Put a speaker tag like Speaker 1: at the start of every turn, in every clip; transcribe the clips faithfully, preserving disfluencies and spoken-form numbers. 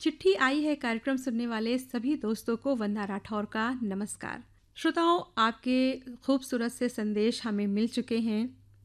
Speaker 1: चिट्ठी आई है कार्यक्रम सुनने वाले सभी दोस्तों को वंदना राठौर का नमस्कार। श्रोताओं, आपके खूबसूरत से संदेश हमें मिल चुके हैं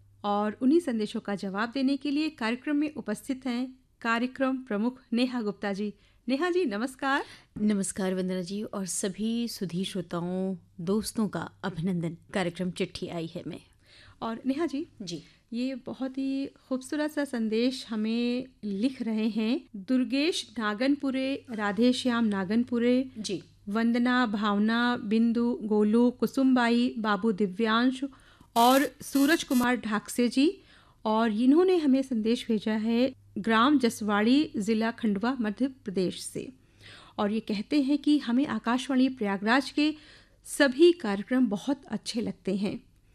Speaker 1: और उन्हीं संदेशों का जवाब देने के लिए कार्यक्रम में उपस्थित हैं कार्यक्रम प्रमुख नेहा गुप्ता जी। नेहा जी नमस्कार।
Speaker 2: नमस्कार वंदना जी और सभी सुधी श्रोताओं दोस्तों का अभिनंदन। कार्यक्रम चिट्ठी आई है में।
Speaker 1: और नेहा जी
Speaker 2: जी
Speaker 1: ये बहुत ही खूबसूरत सा संदेश हमें लिख रहे हैं दुर्गेश नागनपुरे, राधेश्याम नागनपुरे
Speaker 2: जी
Speaker 1: वंदना, भावना, बिंदु, गोलू, कुसुमबाई, बाबू दिव्यांश और सूरज कुमार ढाकसे जी। और इन्होंने हमें संदेश भेजा है ग्राम जसवाड़ी, जिला खंडवा, मध्य प्रदेश से। और ये कहते हैं कि हमें आकाशवाणी प्रयागराज के सभी कार्यक्रम बहुत अच्छे लगते हैं।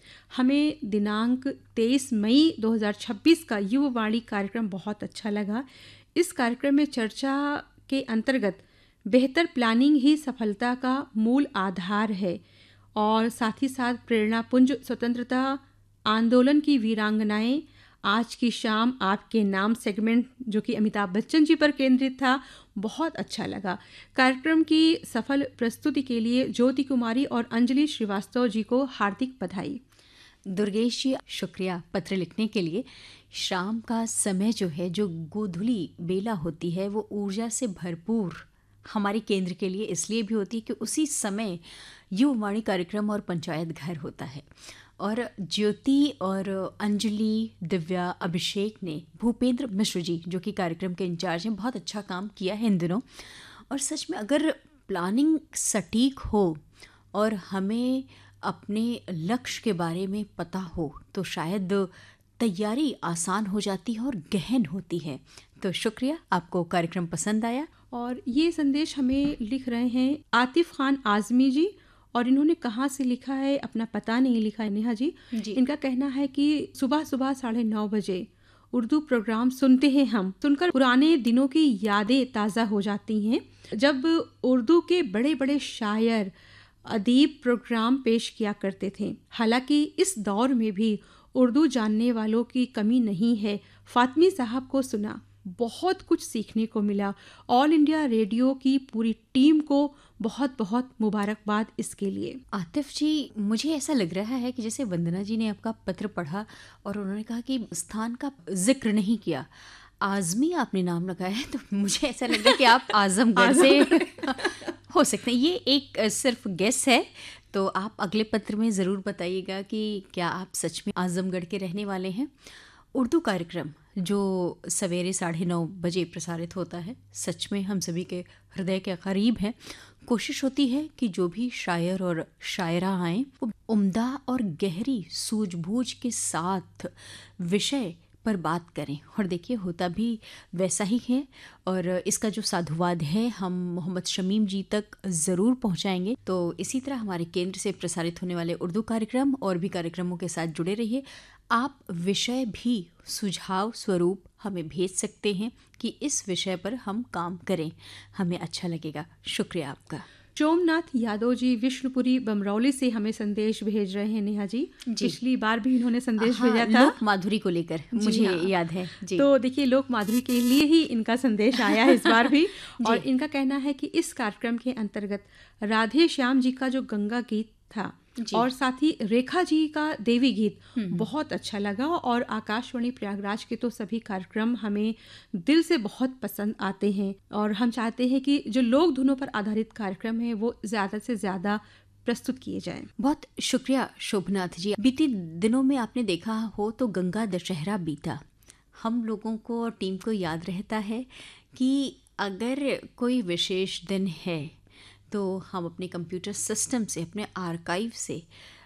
Speaker 1: हमें दिनांक तेईस मई दो हज़ार छब्बीस का युववाणी कार्यक्रम बहुत अच्छा लगा। इस कार्यक्रम में चर्चा के अंतर्गत बेहतर प्लानिंग ही सफलता का मूल आधार है और साथ ही साथ प्रेरणापुंज स्वतंत्रता आंदोलन की वीरांगनाएं, आज की शाम आपके नाम सेगमेंट जो कि अमिताभ बच्चन जी पर केंद्रित था, बहुत अच्छा लगा। कार्यक्रम की सफल प्रस्तुति के लिए ज्योति कुमारी और अंजलि श्रीवास्तव जी को हार्दिक बधाई।
Speaker 2: दुर्गेश जी शुक्रिया पत्र लिखने के लिए। शाम का समय जो है, जो गोधुली बेला होती है, वो ऊर्जा से भरपूर हमारे केंद्र के लिए इसलिए भी होती है कि उसी समय युववाणी कार्यक्रम और पंचायत घर होता है। और ज्योति और अंजलि, दिव्या, अभिषेक ने भूपेंद्र मिश्र जी जो कि कार्यक्रम के इंचार्ज हैं, बहुत अच्छा काम किया है इन दिनों। और सच में अगर प्लानिंग सटीक हो और हमें अपने लक्ष्य के बारे में पता हो तो शायद तैयारी आसान हो जाती है और गहन होती है। तो शुक्रिया, आपको कार्यक्रम पसंद आया।
Speaker 1: और ये संदेश हमें लिख रहे हैं आतिफ खान आजमी जी और इन्होंने कहाँ से लिखा है, अपना पता नहीं लिखा है नेहा जी,
Speaker 2: जी।
Speaker 1: इनका कहना है कि सुबह सुबह साढ़े नौ बजे उर्दू प्रोग्राम सुनते हैं हम, सुनकर पुराने दिनों की यादें ताज़ा हो जाती हैं जब उर्दू के बड़े बड़े शायर अदीब प्रोग्राम पेश किया करते थे। हालांकि इस दौर में भी उर्दू जानने वालों की कमी नहीं है। फातमी साहब को सुना, बहुत कुछ सीखने को मिला। ऑल इंडिया रेडियो की पूरी टीम को बहुत बहुत मुबारकबाद इसके लिए।
Speaker 2: आतिफ जी, मुझे ऐसा लग रहा है कि जैसे वंदना जी ने आपका पत्र पढ़ा और उन्होंने कहा कि स्थान का जिक्र नहीं किया, आज़मी आपने नाम लगाया है, तो मुझे ऐसा लग रहा है कि आप आजमगढ़ से हो सकते हैं। ये एक सिर्फ गेस है, तो आप अगले पत्र में ज़रूर बताइएगा कि क्या आप सच में आजमगढ़ के रहने वाले हैं। उर्दू कार्यक्रम जो सवेरे साढ़े नौ बजे प्रसारित होता है, सच में हम सभी के हृदय के करीब है। कोशिश होती है कि जो भी शायर और शायरा आएँ वो उम्दा और गहरी सूझबूझ के साथ विषय पर बात करें। और देखिए, होता भी वैसा ही है। और इसका जो साधुवाद है हम मोहम्मद शमीम जी तक ज़रूर पहुंचाएंगे। तो इसी तरह हमारे केंद्र से प्रसारित होने वाले उर्दू कार्यक्रम और भी कार्यक्रमों के साथ जुड़े रहिए। आप विषय भी सुझाव स्वरूप हमें भेज सकते हैं कि इस विषय पर हम काम करें, हमें अच्छा लगेगा। शुक्रिया आपका।
Speaker 1: चोमनाथ यादव जी विष्णुपुरी बमरौली से हमें संदेश भेज रहे हैं नेहा जी।
Speaker 2: जी।
Speaker 1: पिछली बार भी इन्होंने संदेश
Speaker 2: हाँ,
Speaker 1: भेजा था
Speaker 2: लोक माधुरी को लेकर, मुझे
Speaker 1: हाँ।
Speaker 2: याद है जी।
Speaker 1: तो देखिए, लोक माधुरी के लिए ही इनका संदेश आया है इस बार भी। और इनका कहना है कि इस कार्यक्रम के अंतर्गत राधे श्याम जी का जो गंगा गीत था और साथ ही रेखा जी का देवी गीत बहुत अच्छा लगा। और आकाशवाणी प्रयागराज के तो सभी कार्यक्रम हमें दिल से बहुत पसंद आते हैं और हम चाहते हैं कि जो लोक धुनों पर आधारित कार्यक्रम है वो ज़्यादा से ज़्यादा प्रस्तुत किए जाएं।
Speaker 2: बहुत शुक्रिया शोभनाथ जी। बीते दिनों में आपने देखा हो तो गंगा दशहरा बीता। हम लोगों को और टीम को याद रहता है कि अगर कोई विशेष दिन है तो हम अपने कंप्यूटर सिस्टम से, अपने आर्काइव से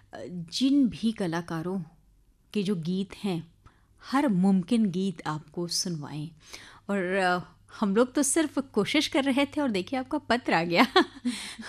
Speaker 2: जिन भी कलाकारों के जो गीत हैं, हर मुमकिन गीत आपको सुनवाएं। और हम लोग तो सिर्फ कोशिश कर रहे थे और देखिए आपका पत्र आ गया।